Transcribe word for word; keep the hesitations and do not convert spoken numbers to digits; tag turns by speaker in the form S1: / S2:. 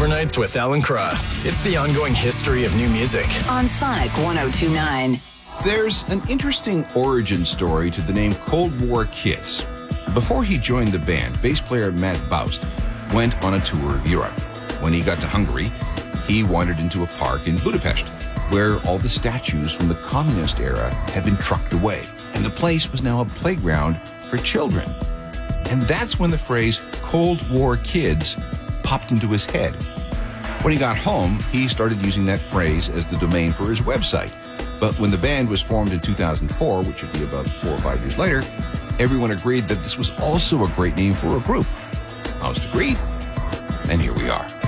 S1: Overnights with Alan Cross. It's the ongoing history of new music.
S2: On Sonic one oh two point nine.
S3: There's an interesting origin story to the name Cold War Kids. Before he joined the band, bass player Matt Baust went on a tour of Europe. When he got to Hungary, he wandered into a park in Budapest, where all the statues from the communist era had been trucked away, and the place was now a playground for children. And that's when the phrase Cold War Kids popped into his head. When he got home, he started using that phrase as the domain for his website. But when the band was formed in two thousand four, which would be about four or five years later, everyone agreed that this was also a great name for a group. Baust agreed, and here we are.